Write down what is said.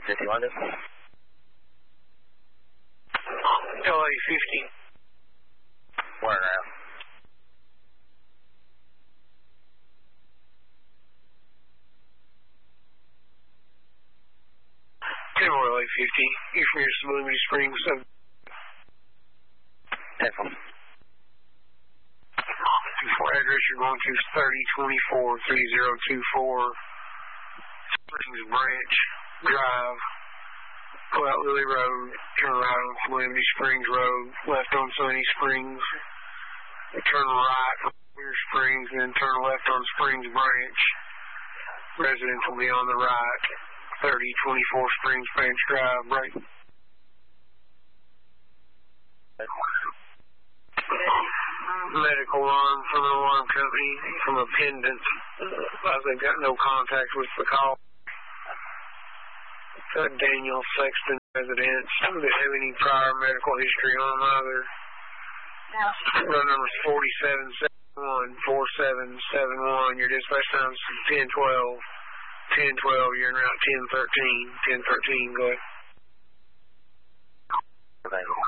50 London. LA 50. Where now? LA 50. You're from your Sublimity Springs. Definitely. Address you're going to is 3024-3024 Springs Branch Drive. Go out Lily Road, turn right on Sublimity Springs Road, left on Sunny Springs, turn right on Weir Springs, and then turn left on Springs Branch. Residents will be on the right. 3024 Springs Branch Drive, right? Medical alarm from an alarm company from a pendant. They've got no contact with the call. Daniel Sexton residence. Do they have any prior medical history on them either? Run number is 4771-4771. Your dispatch time is 1012. 1012, you're in route 1013. 1013, go ahead. Available.